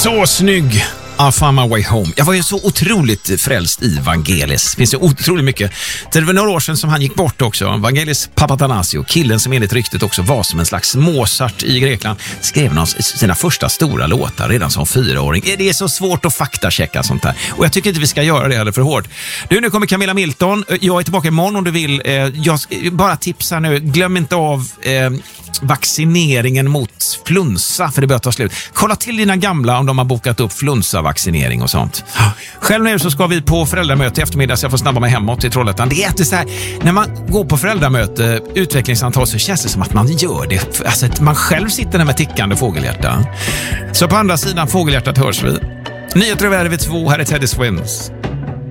Så snygg! I found my way home. Jag var ju så otroligt frälst i Vangelis. Finns det otroligt mycket. Det var några år sedan som han gick bort också. Vangelis Papatanasio, killen som enligt ryktet också var som en slags Mozart i Grekland, skrev sina första stora låtar redan som 4-åring. Det är så svårt att faktachecka sånt här. Och jag tycker inte vi ska göra det heller för hårt. Nu kommer Camilla Milton. Jag är tillbaka imorgon om du vill. Jag bara tipsar nu. Glöm inte av vaccineringen mot flunsa, för det börjar ta slut. Kolla till dina gamla om de har bokat upp flunsa-vaccinering och sånt. Själv nu så ska vi på föräldramöte i eftermiddag, så jag får snabba mig hemåt till Trollhättan. Det är alltid så här, när man går på föräldramöte, utvecklingssamtal, så känns det som att man gör det. Alltså att man själv sitter där med tickande fågelhjärta. Så på andra sidan fågelhjärtat hörs vi. Nyheter över vid 2, här är Teddy Swims.